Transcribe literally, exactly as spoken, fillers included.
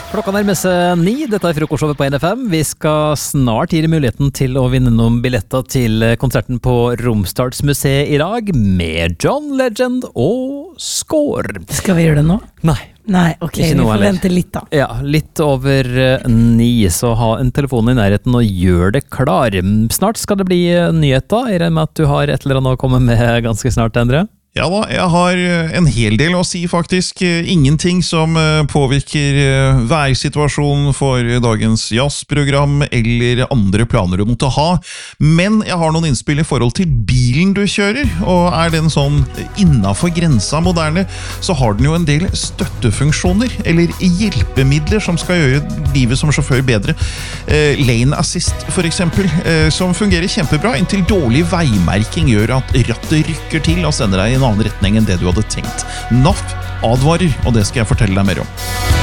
Klokka nærmer seg ni, dette er frokostshowet på N F M. Vi skal snart gi deg muligheten til å vinne noen billetter til konserten på Romsdalsmuseet i dag, med John Legend og Score. Skal vi gjøre det nå? Nei. Nei, ok, vi får vente litt da. Ja, litt over ni, så ha en telefon i nærheten og gjør det klar. Snart skal det bli nyheter. Jeg regner med at du har et eller annet å komme med ganske snart, Endre? Ja da, jeg har en hel del å si faktisk. Ingenting som påvirker værsituasjonen for dagens jazzprogram eller andre planer du måtte ha. Men jeg har noen innspill i forhold til bilen du kjører, og er den sånn innenfor grensa moderne, så har den jo en del støttefunksjoner, eller hjelpemidler som skal gjøre livet som sjåfør bedre. Lane Assist for eksempel, som fungerer kjempebra, inntil dårlig veimerking gjør at rattet rykker til og sender deg i en annen retning enn det du hadde tenkt. N A F advarer, og det skal jeg fortelle deg mer om.